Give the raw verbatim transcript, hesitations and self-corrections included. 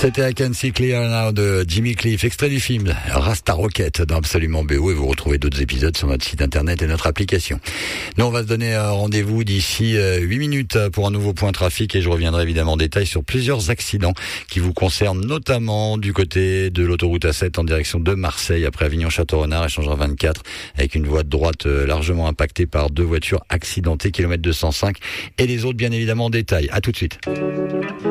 C'était I Can See Clear Now de Jimmy Cliff, extrait du film Rasta Rocket dans Absolument B O, et vous retrouvez d'autres épisodes sur notre site internet et notre application. Nous, on va se donner rendez-vous d'ici huit minutes pour un nouveau point trafic, et je reviendrai évidemment en détail sur plusieurs accidents qui vous concernent, notamment du côté de l'autoroute A sept en direction de Marseille après Avignon-Château-Renard, échangeur vingt-quatre, avec une voie de droite largement impactée par deux voitures accidentées, kilomètre deux cent cinq, et les autres bien évidemment en détail. À tout de suite.